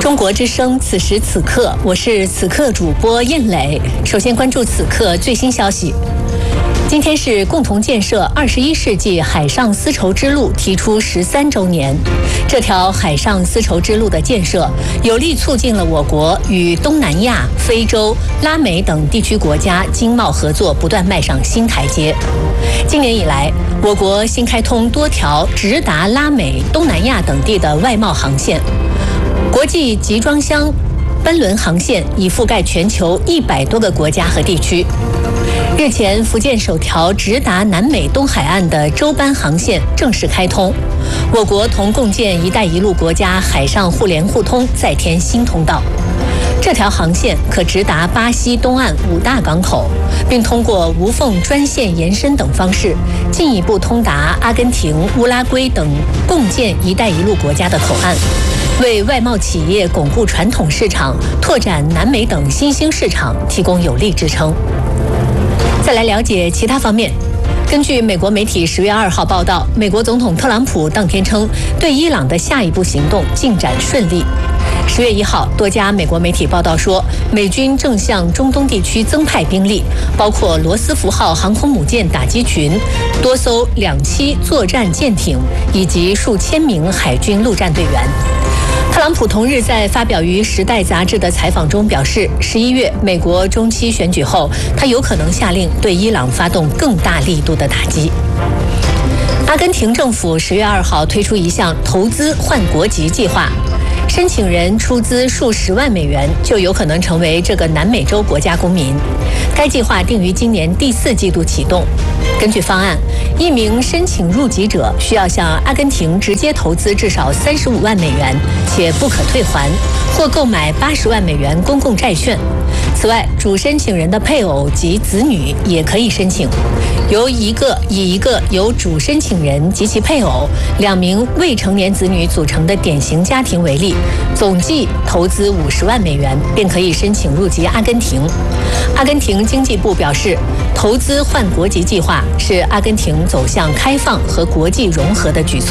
中国之声，此时此刻，我是此刻主播燕磊。首先关注此刻最新消息。今天是共同建设21世纪海上丝绸之路提出13周年。这条海上丝绸之路的建设，有力促进了我国与东南亚、非洲、拉美等地区国家经贸合作不断迈上新台阶。今年以来，我国新开通多条直达拉美、东南亚等地的外贸航线，国际集装箱班轮航线已覆盖全球100多个国家和地区。日前，福建首条直达南美东海岸的洲班航线正式开通，我国同共建“一带一路”国家海上互联互通再添新通道。这条航线可直达巴西东岸5大港口，并通过无缝专线延伸等方式，进一步通达阿根廷、乌拉圭等共建“一带一路”国家的口岸，为外贸企业巩固传统市场、拓展南美等新兴市场提供有力支撑。再来了解其他方面。根据美国媒体10月2号报道，美国总统特朗普当天称，对伊朗的下一步行动进展顺利。10月1号，多家美国媒体报道说，美军正向中东地区增派兵力，包括罗斯福号航空母舰打击群、多艘2栖作战舰艇以及数千名海军陆战队员。特朗普同日在发表于《时代》杂志的采访中表示，11月美国中期选举后，他有可能下令对伊朗发动更大力度的打击。阿根廷政府10月2号推出一项投资换国籍计划，申请人出资数十万美元就有可能成为这个南美洲国家公民。该计划定于今年第4季度启动。根据方案，一名申请入籍者需要向阿根廷直接投资至少35万美元，且不可退还，或购买80万美元公共债券。此外，主申请人的配偶及子女也可以申请。以一个由主申请人及其配偶、2名未成年子女组成的典型家庭为例，总计投资50万美元，便可以申请入籍阿根廷。阿根廷经济部表示，投资换国籍计划是阿根廷走向开放和国际融合的举措。